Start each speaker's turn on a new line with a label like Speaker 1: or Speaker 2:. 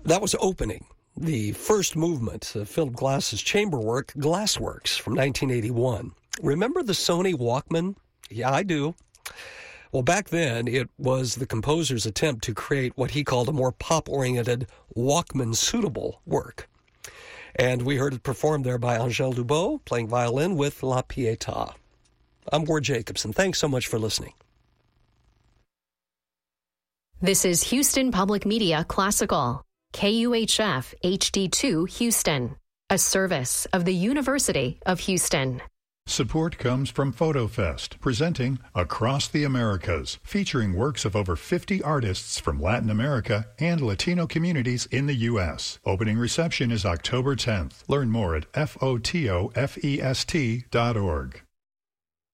Speaker 1: That was Opening, the first movement of Philip Glass's chamber work, Glassworks, from 1981. Remember the Sony Walkman? Yeah, I do. Well, back then, it was the composer's attempt to create what he called a more pop-oriented, Walkman-suitable work. And we heard it performed there by Angèle Dubot, playing violin with La Pietà. I'm Ward Jacobson. Thanks so much for listening.
Speaker 2: This is Houston Public Media Classical, KUHF HD2 Houston, a service of the University of Houston.
Speaker 3: Support comes from PhotoFest, presenting Across the Americas, featuring works of over 50 artists from Latin America and Latino communities in the U.S. Opening reception is October 10th. Learn more at photofest.org.